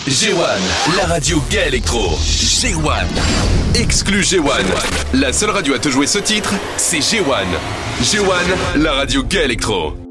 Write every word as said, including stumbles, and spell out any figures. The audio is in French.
G un, la radio gay électro. G un. Exclu G un. La seule radio à te jouer ce titre, c'est G un. G un, la radio gay électro.